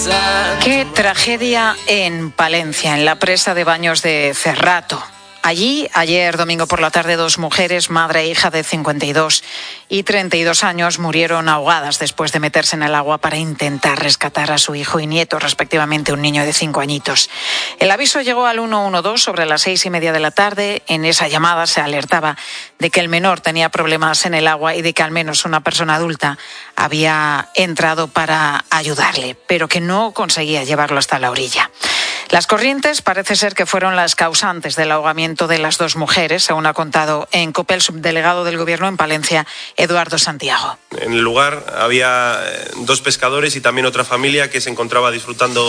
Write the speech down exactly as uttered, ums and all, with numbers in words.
Qué tragedia en Palencia, en la presa de Baños de Cerrato. Allí, ayer domingo por la tarde, dos mujeres, madre e hija de cincuenta y dos y treinta y dos años, murieron ahogadas después de meterse en el agua para intentar rescatar a su hijo y nieto, respectivamente un niño de cinco añitos. El aviso llegó al ciento doce sobre las seis y media de la tarde. En esa llamada se alertaba de que el menor tenía problemas en el agua y de que al menos una persona adulta había entrado para ayudarle, pero que no conseguía llevarlo hasta la orilla. Las corrientes parece ser que fueron las causantes del ahogamiento de las dos mujeres, según ha contado en COPE el subdelegado del Gobierno en Palencia, Eduardo Santiago. En el lugar había dos pescadores y también otra familia que se encontraba disfrutando